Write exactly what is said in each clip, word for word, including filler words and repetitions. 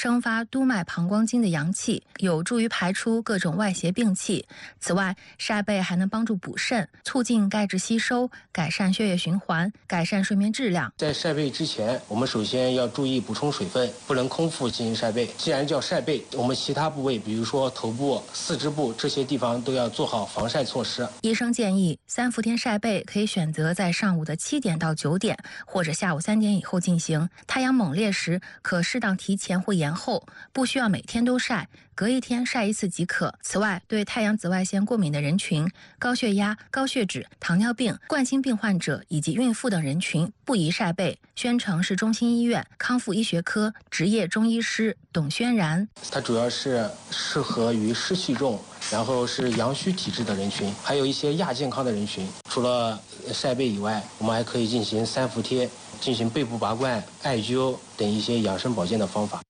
生发督脉膀胱经的阳气，有助于排出各种外邪病气。此外，晒背还能帮助补肾，促进钙质吸收，改善血液循环，改善睡眠质量。 在晒背之前，我们首先要注意补充水分，不能空腹进行晒背。既然叫晒背，我们其他部位，比如说头部、四肢部这些地方都要做好防晒措施。 医生建议，三伏天晒背可以选择在上午的七点到九点，或者下午三点以后进行。太阳猛烈时，可适当提前或延后，不需要每天都晒，隔一天晒一次即可。此外，对太阳紫外线过敏的人群、高血压、高血脂、糖尿病、冠心病患者以及孕妇等人群不宜晒背。宣城市中心医院康复医学科执业中医师董轩然， 它主要是适合于湿气重，然后是阳虚体质的人群，还有一些亚健康的人群。除了晒背以外，我们还可以进行三伏贴，进行背部拔罐、艾灸等一些养生保健的方法。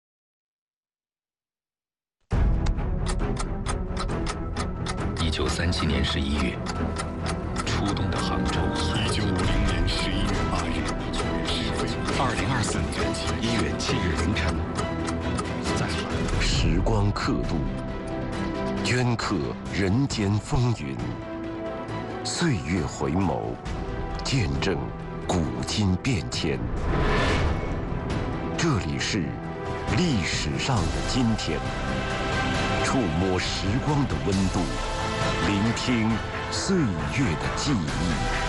一九三七年十一月，初冬的杭州。 一九五零年十一月八日， 二零二四年一月七日凌晨，在时光刻度，镌刻人间风云；岁月回眸，见证古今变迁。这里是历史上的今天，触摸时光的温度，聆听岁月的记忆。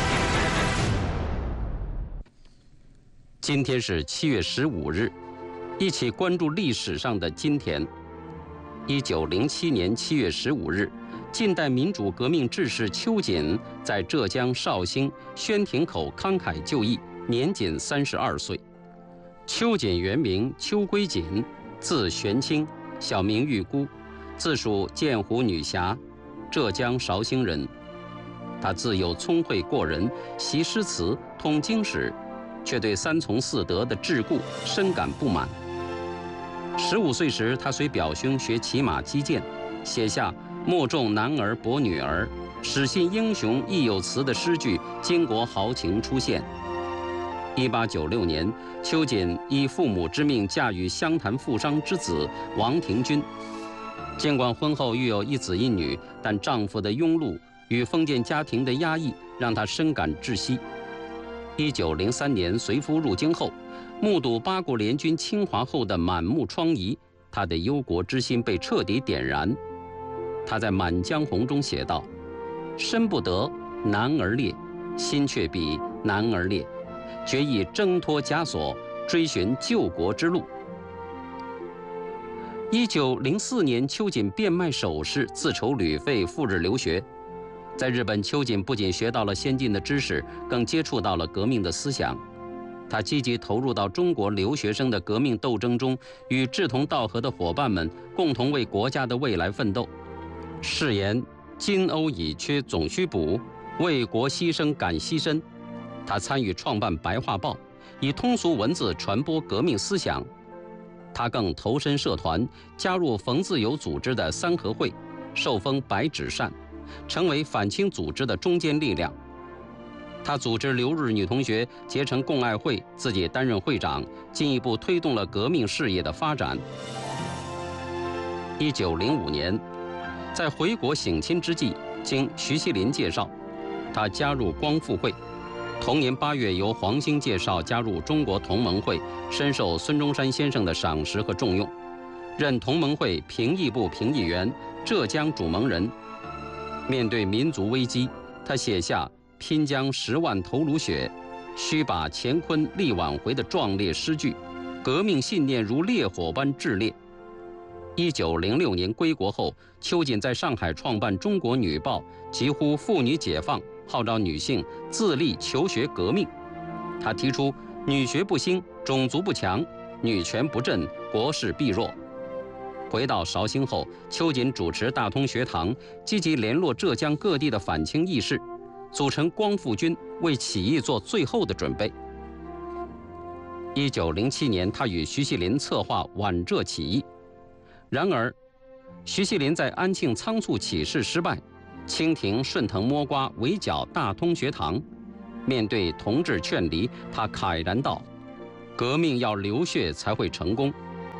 今天是七月十五日，一起关注历史上的今天。一九零七年七月十五日，近代民主革命志士邱瑾在浙江绍兴宣亭口慷慨就义，年仅三十二岁。邱瑾原名邱归瑾，字玄清，小名玉姑，自属建湖女侠，浙江绍兴人。他自幼聪慧过人，习诗词，通经史，却对三从四德的桎梏深感不满。十五岁时，他随表兄学骑马击剑，写下“莫重男儿薄女儿，始信英雄亦有词”的诗句，巾帼豪情出现。一八九六年，邱瑾依父母之命嫁与湘潭富商之子王廷钧。尽管婚后育有一子一女，但丈夫的庸碌与封建家庭的压抑，让她深感窒息。一九零三年随夫入京后，目睹八国联军侵华后的满目疮痍，他的忧国之心被彻底点燃。他在《满江红》中写道：“身不得，男儿烈；心却比男儿烈，决意挣脱枷锁，追寻救国之路。”一九零四年，邱瑾变卖首饰，自筹旅费赴日留学。在日本，邱瑾不仅学到了先进的知识，更接触到了革命的思想。他积极投入到中国留学生的革命斗争中，与志同道合的伙伴们共同为国家的未来奋斗。誓言金瓯已缺总须补，为国牺牲敢牺牲。他参与创办《白话报》，以通俗文字传播革命思想。他更投身社团，加入冯自由组织的三合会，受封白纸扇，成为反清组织的中坚力量。他组织留日女同学结成共爱会，自己担任会长，进一步推动了革命事业的发展。一九零五年，在回国省亲之际，经徐锡麟介绍，他加入光复会。同年八月，由黄兴介绍加入中国同盟会，深受孙中山先生的赏识和重用，任同盟会评议部评议员、浙江主盟人。面对民族危机，他写下“拼将十万头颅血，须把乾坤力挽回”的壮烈诗句，革命信念如烈火般炽烈。一九零六年归国后，邱瑾在上海创办《中国女报》，疾呼妇女解放，号召女性自立求学革命。他提出女学不兴，种族不强，女权不振，国势必弱。回到绍兴后，邱瑾主持大通学堂，积极联络浙江各地的反清义士，组成光复军，为起义做最后的准备。一九零七年，他与徐锡麟策划皖浙起义。然而，徐锡麟在安庆仓促起事失败，清廷顺藤摸瓜，围剿大通学堂。面对同志劝离，他慨然道：“革命要流血才会成功。”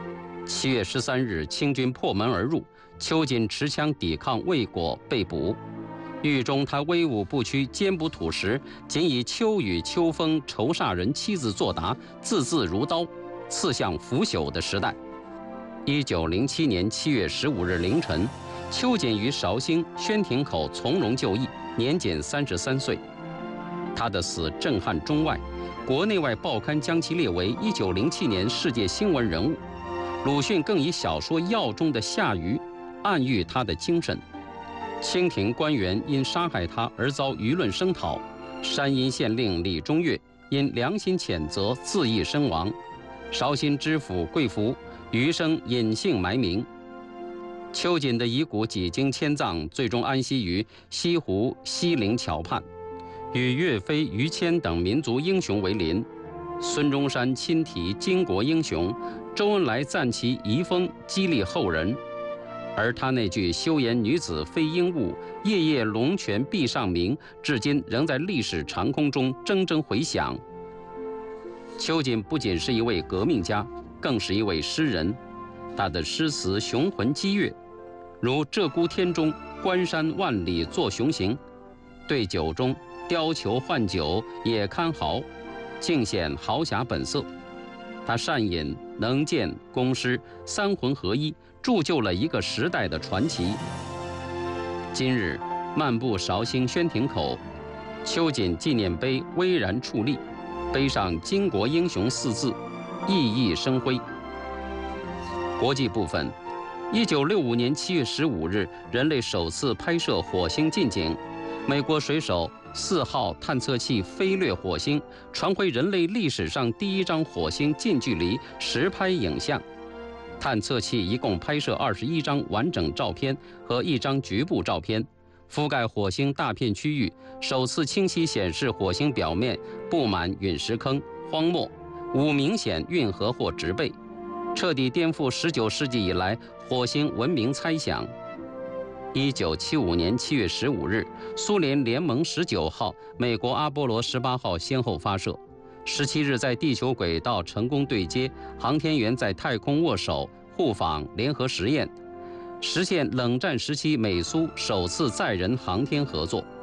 七月十三日，清军破门而入，秋瑾持枪抵抗未果，被捕。狱中，他威武不屈，坚不吐实，仅以秋雨秋风愁煞人妻子作答，字字如刀，刺向腐朽的时代。一九零七年七月十五日凌晨，秋瑾于绍兴宣亭口从容就义，年仅三十三岁。他的死震撼中外，国内外报刊将其列为一九零七年世界新闻人物。鲁迅更以小说《药》中的夏鱼暗喻他的精神。清廷官员因杀害他而遭舆论声讨，山阴县令李中岳因良心谴责自缢身亡，绍兴知府桂福余生隐姓埋名。秋瑾的遗骨几经迁葬，最终安息于西湖西陵桥畔，与岳飞、于谦等民族英雄为邻。孙中山亲题巾帼英雄，周恩来赞其遗风，激励后人。而他那句“休言女子非应物，夜夜龙泉壁上明”，至今仍在历史长空中铮铮回响。秋瑾不仅是一位革命家，更是一位诗人。他的诗词雄浑激越，如《鹧鸪天》中“关山万里作雄行”，对酒中“貂裘换酒也堪豪”，尽显豪侠本色。他善饮能剑工诗三魂合一，铸就了一个时代的传奇。今日漫步绍兴宣亭口，秋瑾纪念碑巍然矗立，碑上“巾帼英雄”四字熠熠生辉。国际部分，一九六五年七月十五日，人类首次拍摄火星近景，美国水手四号探测器飞掠火星，传回人类历史上第一张火星近距离实拍影像。探测器一共拍摄二十一张完整照片和一张局部照片，覆盖火星大片区域，首次清晰显示火星表面布满陨石坑、荒漠，无明显运河或植被，彻底颠覆十九世纪以来火星文明猜想。一九七五年七月十五日，苏联联盟十九号、美国阿波罗十八号先后发射。十七日在地球轨道成功对接，航天员在太空握手互访联合实验，实现冷战时期美苏首次载人航天合作。